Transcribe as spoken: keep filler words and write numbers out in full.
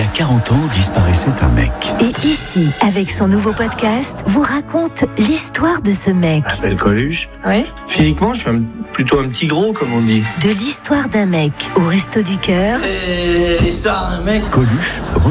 quarante ans disparaissait un mec. Et ici, avec son nouveau podcast, vous raconte l'histoire de ce mec. Je m'appelle Coluche. Ouais. Physiquement, je suis un, plutôt un petit gros, comme on dit. De l'histoire d'un mec au Resto du Cœur. Et l'histoire d'un mec. Coluche